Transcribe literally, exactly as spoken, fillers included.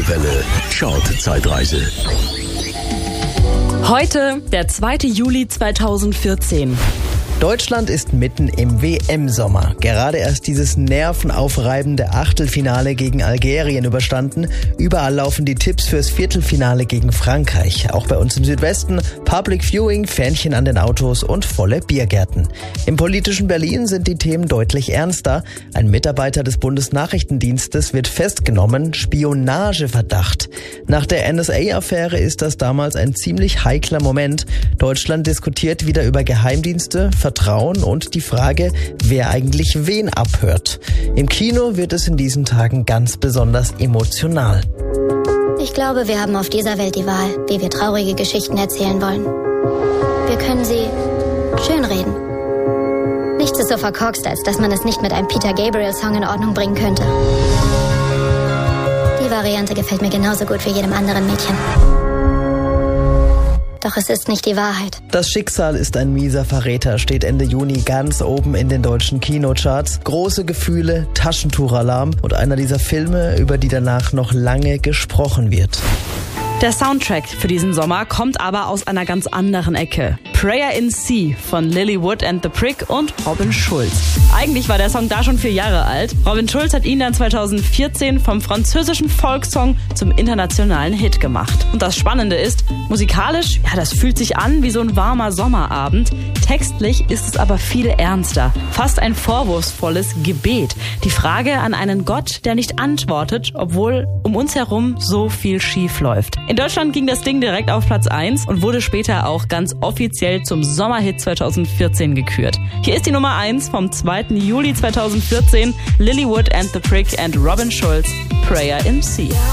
Deutsche Welle Chart-Zeitreise. Heute, der zweite Juli zweitausendvierzehn. Deutschland ist mitten im W M-Sommer. Gerade erst dieses nervenaufreibende Achtelfinale gegen Algerien überstanden. Überall laufen die Tipps fürs Viertelfinale gegen Frankreich. Auch bei uns im Südwesten Public Viewing, Fähnchen an den Autos und volle Biergärten. Im politischen Berlin sind die Themen deutlich ernster. Ein Mitarbeiter des Bundesnachrichtendienstes wird festgenommen, Spionageverdacht. Nach der N S A-Affäre ist das damals ein ziemlich heikler Moment. Deutschland diskutiert wieder über Geheimdienste, Vertrauen und die Frage, wer eigentlich wen abhört. Im Kino wird es in diesen Tagen ganz besonders emotional. Ich glaube, wir haben auf dieser Welt die Wahl, wie wir traurige Geschichten erzählen wollen. Wir können sie schönreden. Nichts ist so verkorkst, als dass man es nicht mit einem Peter Gabriel-Song in Ordnung bringen könnte. Die Variante gefällt mir genauso gut wie jedem anderen Mädchen. Doch es ist nicht die Wahrheit. Das Schicksal ist ein mieser Verräter steht Ende Juni ganz oben in den deutschen Kinocharts. Große Gefühle, Taschentuchalarm und einer dieser Filme, über die danach noch lange gesprochen wird. Der Soundtrack für diesen Sommer kommt aber aus einer ganz anderen Ecke. Prayer in C von Lilywood and the Prick und Robin Schulz. Eigentlich war der Song da schon vier Jahre alt. Robin Schulz hat ihn dann zweitausendvierzehn vom französischen Volkssong zum internationalen Hit gemacht. Und das Spannende ist, musikalisch, ja, das fühlt sich an wie so ein warmer Sommerabend. Textlich ist es aber viel ernster. Fast ein vorwurfsvolles Gebet. Die Frage an einen Gott, der nicht antwortet, obwohl um uns herum so viel schief läuft. In Deutschland ging das Ding direkt auf Platz eins und wurde später auch ganz offiziell zum Sommerhit zweitausendvierzehn gekürt. Hier ist die Nummer eins vom zweiten Juli zweitausendvierzehn, Lilywood and the Prick and Robin Schulz, Prayer in C.